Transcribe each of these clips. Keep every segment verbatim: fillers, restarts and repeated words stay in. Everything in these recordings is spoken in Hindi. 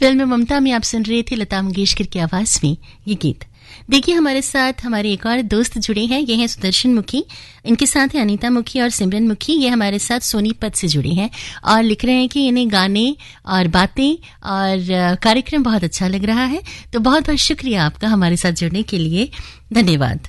फिल्म ममता में आप सुन रहे थे लता मंगेशकर की आवाज में ये गीत। देखिए हमारे साथ हमारे एक और दोस्त जुड़े हैं, ये हैं सुदर्शन मुखी, इनके साथ हैं अनीता मुखी और सिमरन मुखी। ये हमारे साथ सोनीपत से जुड़े हैं और लिख रहे हैं कि इन्हें गाने और बातें और कार्यक्रम बहुत अच्छा लग रहा है। तो बहुत बहुत शुक्रिया आपका हमारे साथ जुड़ने के लिए, धन्यवाद।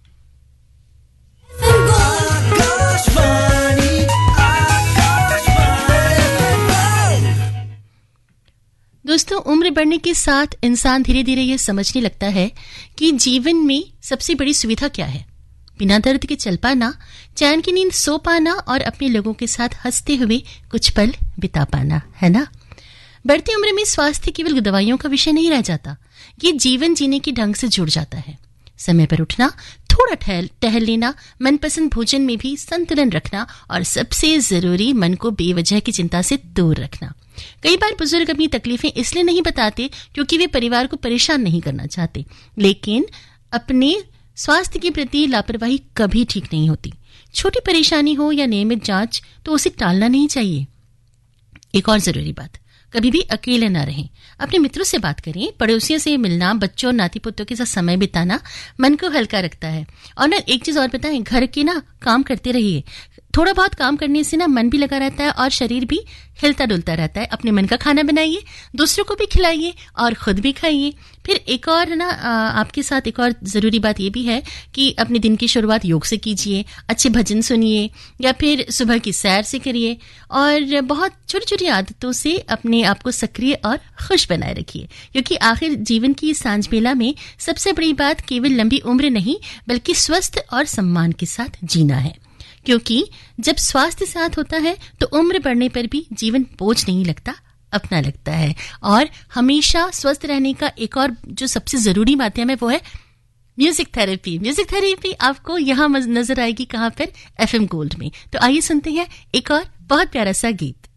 दोस्तों, उम्र बढ़ने के साथ इंसान धीरे धीरे यह समझने लगता है कि जीवन में सबसे बड़ी सुविधा क्या है। बिना दर्द के चल पाना, चैन की नींद सो पाना और अपने लोगों के साथ हंसते हुए कुछ पल बिता पाना, है ना। बढ़ती उम्र में स्वास्थ्य केवल दवाइयों का विषय नहीं रह जाता, ये जीवन जीने के ढंग से जुड़ जाता है। समय पर उठना, थोड़ा टहल टहल लेना, मनपसंद भोजन में भी संतुलन रखना और सबसे जरूरी मन को बेवजह की चिंता से दूर रखना। कई बार बुजुर्ग अपनी तकलीफें इसलिए नहीं बताते क्योंकि वे परिवार को परेशान नहीं करना चाहते, लेकिन अपने स्वास्थ्य के प्रति लापरवाही कभी ठीक नहीं होती। छोटी परेशानी हो या नियमित जांच तो उसे टालना नहीं चाहिए। एक और जरूरी बात, कभी भी अकेले ना रहें, अपने मित्रों से बात करें, पड़ोसियों से मिलना, बच्चों और नाती पुत्रों के साथ समय बिताना मन को हल्का रखता है। और ना एक चीज और बताएं, घर के ना काम करते रहिए, थोड़ा बहुत काम करने से ना मन भी लगा रहता है और शरीर भी हिलता डुलता रहता है। अपने मन का खाना बनाइए, दूसरों को भी खिलाइए और खुद भी खाइए। फिर एक और ना आपके साथ एक और जरूरी बात ये भी है कि अपने दिन की शुरुआत योग से कीजिए, अच्छे भजन सुनिए या फिर सुबह की सैर से करिए और बहुत छोटी छोटी आदतों से अपने आप को सक्रिय और खुश बनाए रखिए, क्योंकि आखिर जीवन की सांझ बेला में सबसे बड़ी बात केवल लंबी उम्र नहीं बल्कि स्वस्थ और सम्मान के साथ जीना है। क्योंकि जब स्वास्थ्य साथ होता है तो उम्र बढ़ने पर भी जीवन बोझ नहीं लगता, अपना लगता है। और हमेशा स्वस्थ रहने का एक और जो सबसे जरूरी माध्यम है वो है म्यूजिक थेरेपी। म्यूजिक थेरेपी आपको यहाँ नजर आएगी कहाँ पर? एफएम गोल्ड में। तो आइए सुनते हैं एक और बहुत प्यारा सा गीत।